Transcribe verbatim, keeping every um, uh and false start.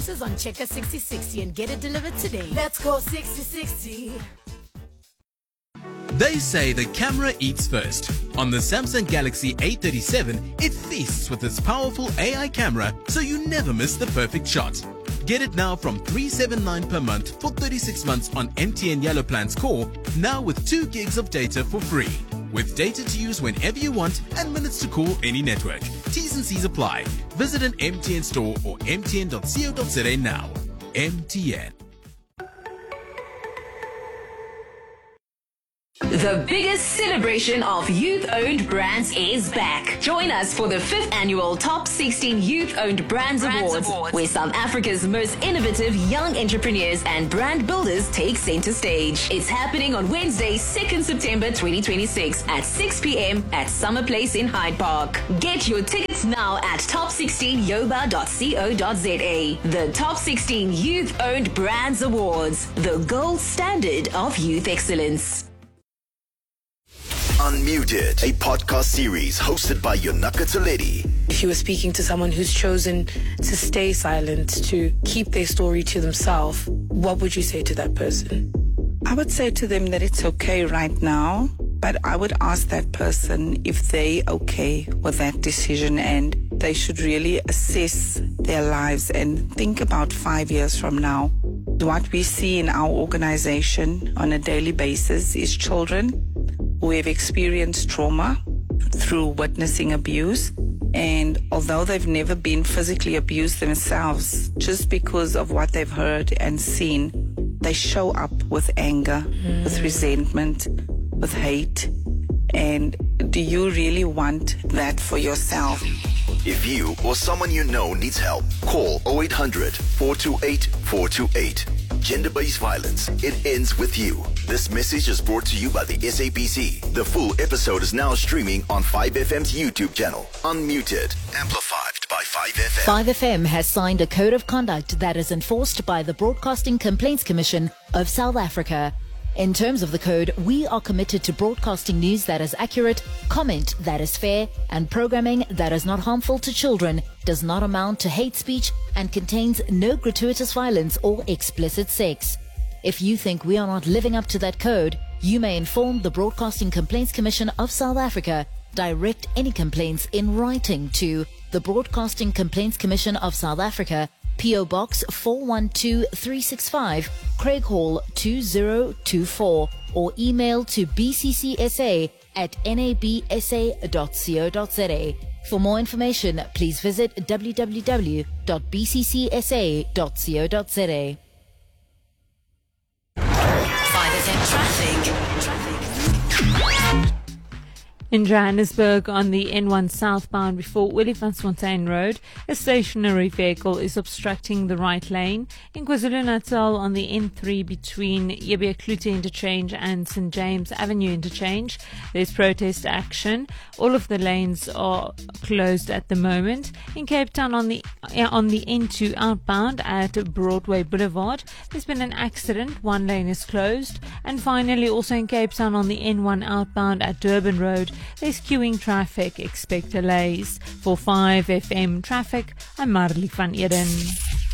appliances on Checker sixty sixty and get it delivered today. Let's go sixty sixty. They say the camera eats first. On the Samsung Galaxy A thirty-seven, it feasts with its powerful A I camera, so you never miss the perfect shot. Get it now from three hundred seventy-nine dollars per month for thirty-six months on M T N Yellow Plans Core, now with two gigs of data for free. With data to use whenever you want and minutes to call any network. T's and C's apply. Visit an M T N store or m t n dot co dot za now. M T N. The biggest celebration of youth-owned brands is back. Join us for the fifth annual Top sixteen Youth-Owned Brands, brands Awards, Awards, where South Africa's most innovative young entrepreneurs and brand builders take center stage. It's happening on Wednesday, second September twenty twenty-six at six p.m. at Summer Place in Hyde Park. Get your tickets now at top sixteen yoba dot co dot za. The Top sixteen Youth-Owned Brands Awards, the gold standard of youth excellence. Unmuted, a podcast series hosted by Yonaka Toledi. If you were speaking to someone who's chosen to stay silent, to keep their story to themselves, what would you say to that person? I would say to them that it's okay right now, but I would ask that person if they okay with that decision, and they should really assess their lives and think about five years from now. What we see in our organization on a daily basis is children who have experienced trauma through witnessing abuse. And although they've never been physically abused themselves, just because of what they've heard and seen, they show up with anger, mm. with resentment, with hate. And do you really want that for yourself? If you or someone you know needs help, call oh eight hundred, four two eight, four two eight. Gender-based violence, it ends with you. This message is brought to you by the S A B C. The full episode is now streaming on five F M's YouTube channel. Unmuted, amplified by five F M. five F M has signed a code of conduct that is enforced by the Broadcasting Complaints Commission of South Africa. In terms of the code, we are committed to broadcasting news that is accurate, comment that is fair, and programming that is not harmful to children, does not amount to hate speech, and contains no gratuitous violence or explicit sex. If you think we are not living up to that code, you may inform the Broadcasting Complaints Commission of South Africa. Direct any complaints in writing to the Broadcasting Complaints Commission of South Africa, P O Box four one two three six five, Craig Hall two zero two four, or email to b c c s a at n a b s a dot co dot za. For more information, please visit w w w dot b c c s a dot co dot za. five F M traffic. In Johannesburg, on the N one southbound before Williefontein Road, a stationary vehicle is obstructing the right lane. In KwaZulu-Natal, on the N three between Yebe Klute Interchange and Saint James Avenue Interchange, there's protest action. All of the lanes are closed at the moment. In Cape Town, on the on the N two outbound at Broadway Boulevard, there's been an accident. One lane is closed. And finally, also in Cape Town, on the N one outbound at Durban Road, there's queuing traffic. Expect delays. For five F M traffic, I'm Marley van Eden.